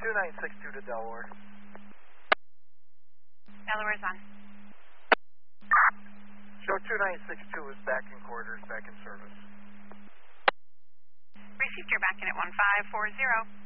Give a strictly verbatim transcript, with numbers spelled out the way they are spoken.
two nine six two to Delaware. Delaware's on. Show two nine six two is back in quarters, back in service. Received, you're back in at one five four zero.